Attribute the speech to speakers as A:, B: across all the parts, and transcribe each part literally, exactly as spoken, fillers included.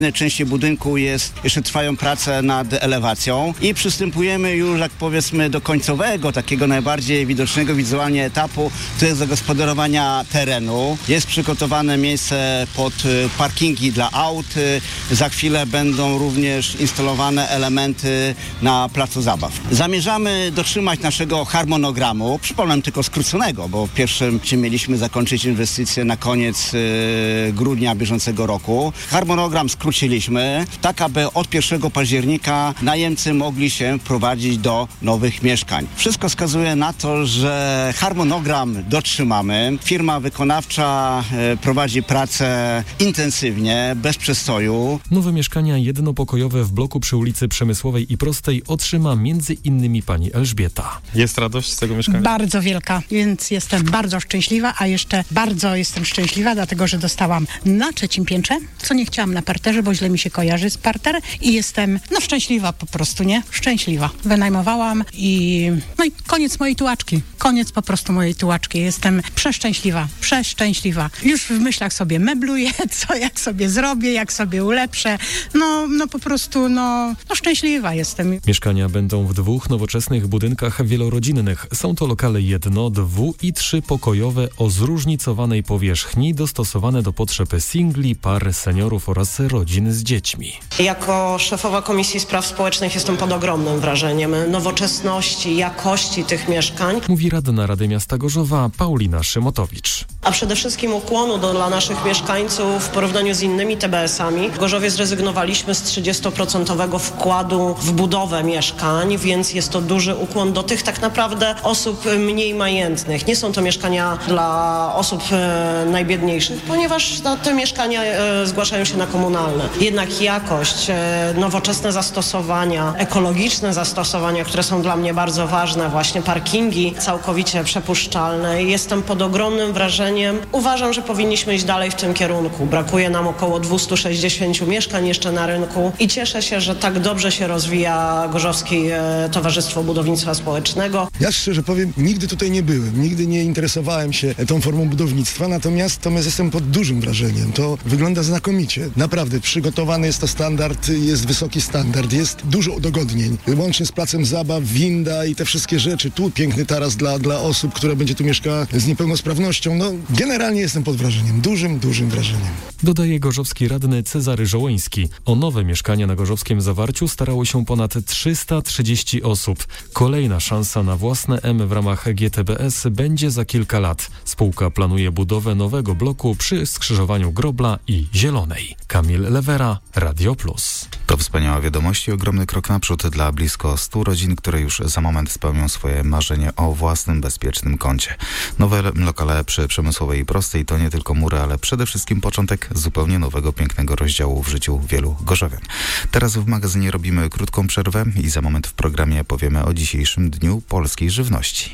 A: części budynku jest, jeszcze trwają prace nad elewacją i przystępujemy już, jak powiedzmy, do końcowego, takiego najbardziej widocznego wizualnie etapu, to jest zagospodarowania terenu. Jest przygotowane miejsce pod parkingi dla aut. Za chwilę będą również instalowane elementy na placu zabaw. Zamierzamy dotrzymać naszego harmonogramu, przypomnę tylko skróconego, bo w pierwszym mieliśmy zakończyć inwestycje na koniec y, grudnia bieżącego roku. Harmonogram skróciliśmy, tak aby od pierwszego października najemcy mogli się wprowadzić do nowych mieszkań. Wszystko wskazuje na to, że harmonogram dotrzymamy. Firma wykonawcza y, prowadzi pracę intensywnie, bez przestoju.
B: Nowe mieszkania jednopokojowe w bloku przy ulicy Przemysłowej i Prostej otrzyma między innymi pani Elżbieta.
C: Jest radość z tego mieszkania?
D: Bardzo wielka, więc jestem bardzo szczęśliwa, a jeszcze bardzo jestem szczęśliwa, dlatego że dostałam na trzecim piętrze, co nie chciałam na parterze, bo źle mi się kojarzy z parter i jestem, no szczęśliwa po prostu, nie? Szczęśliwa. Wynajmowałam i no i koniec mojej tułaczki. Koniec po prostu mojej tułaczki. Jestem przeszczęśliwa, przeszczęśliwa. Już w myślach sobie mebluję, co jak sobie zrobię, jak sobie ulepszę. No, no po prostu, no, no szczęśliwa jestem.
B: Mieszkania będą w dwóch nowoczesnych budynkach wielorodzinnych. Są to lokale jedno, dwu i trzypokojowe o zróżnicowanej powierzchni, dostosowane do potrzeb singli, par, seniorów oraz rodzin z dziećmi.
E: Jako szefowa Komisji Spraw Społecznych jestem pod ogromnym wrażeniem nowoczesności, jakości tych mieszkań.
B: Mówi radna Rady Miasta Gorzowa Paulina Szymotowicz.
E: A przede wszystkim ukłonu do, dla naszych mieszkańców w porównaniu z innymi T B S-ami. W Gorzowie zrezygnowaliśmy z trzydziestoprocentowego wkładu w budowę mieszkań, więc jest to duży ukłon do tych tak naprawdę osób mniej majętnych. Nie są to mieszkania dla osób e, najbiedniejszych, ponieważ no, te mieszkania e, zgłaszają się na komunalne. Jednak jakość, e, nowoczesne zastosowania, ekologiczne zastosowania, które są dla mnie bardzo ważne, właśnie parkingi całkowicie przepuszczalne. Jestem pod ogromnym wrażeniem. Uważam, że powinniśmy iść dalej w tym kierunku. Brakuje nam około dwieście sześćdziesiąt mieszkań jeszcze na rynku i cieszę się, że tak dobrze się rozwija Gorzowskie Towarzystwo Budownictwa Społecznego.
F: Ja szczerze powiem, nigdy tutaj nie byłem, nigdy nie interesowałem się tą formą budownictwa, natomiast, natomiast jestem pod dużym wrażeniem. To wygląda znakomicie. Naprawdę, przygotowany jest to standard, jest wysoki standard, jest dużo udogodnień. Łącznie z placem zabaw, winda i te wszystkie rzeczy. Tu piękny taras dla, dla osób, które będzie tu mieszkała z niepełnosprawnością. No, generalnie jestem pod wrażeniem, dużym, dużym wrażeniem.
B: Dodaje gorzowski radny Cezary Żołoński. O nowe mieszkania na gorzowskim Zawarciu starało się ponad trzysta trzydzieści osób. Kolejna szansa na własne M w ramach G T B S będzie za kilka lat. Spółka planuje budowę nowego bloku przy skrzyżowaniu Grobla i Zielonej. Kamil Lewera, Radio Plus.
G: To wspaniała wiadomość i ogromny krok naprzód dla blisko stu rodzin, które już za moment spełnią swoje marzenie o własnym, bezpiecznym kącie. Nowe lokale przy Przemysłowej i Prostej to nie tylko mury, ale przede wszystkim początek zupełnie nowego, pięknego rozdziału w życiu wielu gorzowian. Teraz w magazynie robimy krótką przerwę i za moment w programie powiemy o dzisiejszym Dniu Polskiej Żywności.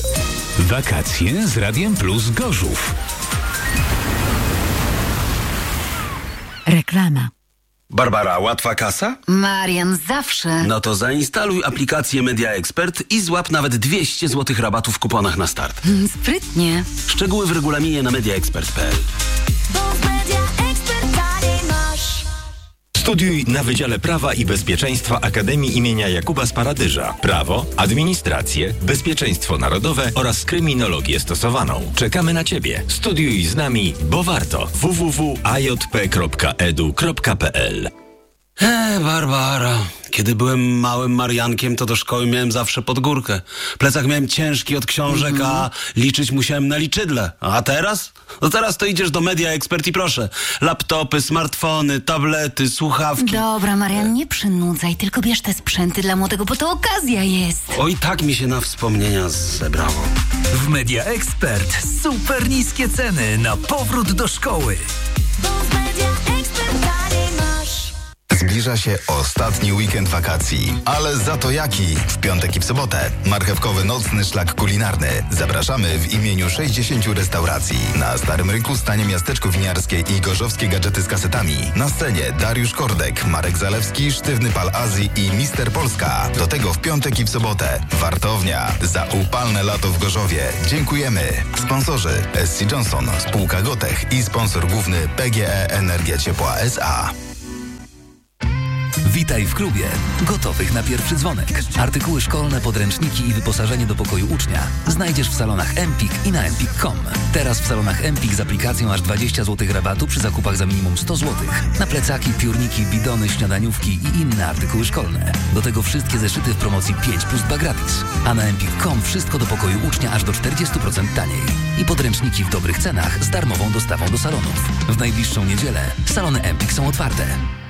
H: Wakacje z Radiem Plus Gorzów.
I: Reklama.
J: Barbara, łatwa kasa?
I: Marian, zawsze.
J: No to zainstaluj aplikację Media Expert i złap nawet dwieście złotych rabatu w kuponach na start.
I: Hmm, sprytnie.
J: Szczegóły w regulaminie na mediaexpert kropka p l.
H: Studiuj na Wydziale Prawa i Bezpieczeństwa Akademii imienia Jakuba Sparadyża. Prawo, administrację, bezpieczeństwo narodowe oraz kryminologię stosowaną. Czekamy na Ciebie. Studiuj z nami, bo warto. w w w kropka a j p kropka e d u kropka p l.
J: Eee, Barbara, kiedy byłem małym Mariankiem, to do szkoły miałem zawsze pod górkę. Plecak miałem ciężki od książek, mm-hmm. a liczyć musiałem na liczydle. A teraz? No teraz to idziesz do Media Expert i proszę. Laptopy, smartfony, tablety, słuchawki.
I: Dobra, Marian, nie przynudzaj, tylko bierz te sprzęty dla młodego, bo to okazja jest.
J: Oj, tak mi się na wspomnienia zebrało.
H: W Media Expert super niskie ceny na powrót do szkoły.
G: Zbliża się ostatni weekend wakacji, ale za to jaki? W piątek i w sobotę marchewkowy nocny szlak kulinarny. Zapraszamy w imieniu sześćdziesięciu restauracji. Na Starym Rynku stanie Miasteczko Winiarskie i gorzowskie gadżety z kasetami. Na scenie Dariusz Kordek, Marek Zalewski, Sztywny Pal Azji i Mister Polska. Do tego w piątek i w sobotę Wartownia. Za upalne lato w Gorzowie dziękujemy. Sponsorzy S C Johnson, spółka Gotech i sponsor główny P G E Energia Ciepła S A.
C: Witaj w klubie. Gotowych na pierwszy dzwonek. Artykuły szkolne, podręczniki i wyposażenie do pokoju ucznia znajdziesz w salonach Empik i na empik kropka com. Teraz w salonach Empik z aplikacją aż dwadzieścia złotych rabatu przy zakupach za minimum sto złotych. Na plecaki, piórniki, bidony, śniadaniówki i inne artykuły szkolne. Do tego wszystkie zeszyty w promocji pięć plus dwa gratis. A na empik kropka com wszystko do pokoju ucznia aż do czterdzieści procent taniej. I podręczniki w dobrych cenach z darmową dostawą do salonów. W najbliższą niedzielę salony Empik są otwarte.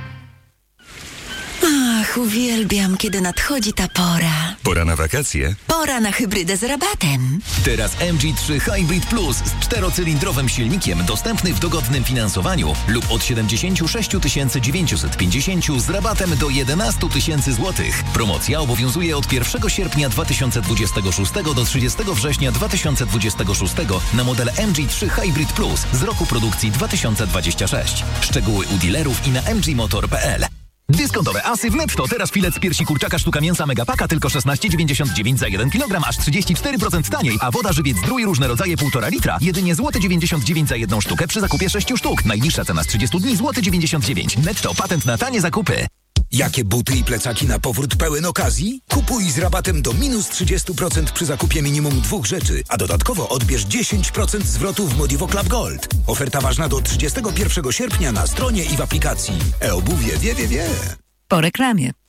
K: Ach, uwielbiam, kiedy nadchodzi ta pora.
L: Pora na wakacje?
K: Pora na hybrydę z rabatem.
L: Teraz M G trzy Hybrid Plus z czterocylindrowym silnikiem dostępny w dogodnym finansowaniu lub od siedemdziesiąt sześć tysięcy dziewięćset pięćdziesiąt z rabatem do jedenaście tysięcy złotych. Promocja obowiązuje od pierwszego sierpnia dwa tysiące dwudziestego szóstego do trzydziestego września dwa tysiące dwudziestego szóstego na model M G trzy Hybrid Plus z roku produkcji dwa tysiące dwudziestego szóstego. Szczegóły u dealerów i na m g motor kropka p l.
M: Dyskontowe asy w Netto. Teraz filet z piersi kurczaka sztuka mięsa Megapaka tylko szesnaście dziewięćdziesiąt dziewięć za jeden kilogram, aż trzydzieści cztery procent taniej, a woda żywiec Zdrój różne rodzaje półtora litra jedynie złoty dziewięćdziesiąt dziewięć za jedną sztukę przy zakupie sześciu sztuk. Najniższa cena z trzydziestu dni złoty dziewięćdziesiąt dziewięć. Netto, patent na tanie zakupy.
N: Jakie buty i plecaki na powrót pełen okazji? Kupuj z rabatem do minus trzydzieści procent przy zakupie minimum dwóch rzeczy, a dodatkowo odbierz dziesięć procent zwrotu w Modivo Club Gold. Oferta ważna do trzydziestego pierwszego sierpnia na stronie i w aplikacji. E-obuwie wie, wie, wie.
O: Po reklamie.